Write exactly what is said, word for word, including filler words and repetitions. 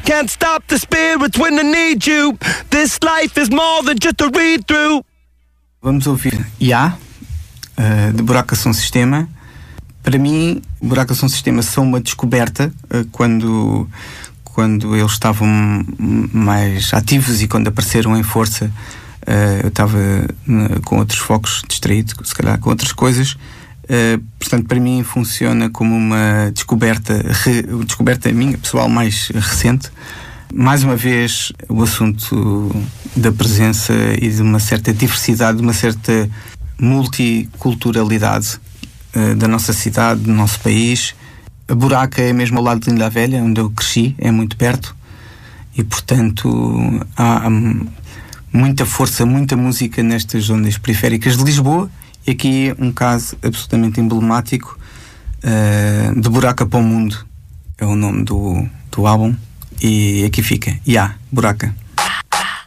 Can't stop the spirits when I need you. This life is more than just a read-through. Vamos ouvir Ya, uh, de Buraca Som Sistema. Para mim, Buraca Som Sistema são uma descoberta uh, quando, quando eles estavam mais ativos e quando apareceram em força. Uh, eu estava uh, com outros focos, distraído, se calhar com outras coisas. Uh, portanto, para mim funciona como uma descoberta, re, descoberta minha, pessoal, mais recente. Mais uma vez, o assunto da presença e de uma certa diversidade, de uma certa multiculturalidade uh, da nossa cidade, do nosso país. A Buraca é mesmo ao lado de Linda a Velha, onde eu cresci, é muito perto. E, portanto, há, há muita força, muita música nestas zonas periféricas de Lisboa. E aqui um caso absolutamente emblemático, uh, de Buraca para o Mundo é o nome do, do álbum. E aqui fica, Ya, Buraca.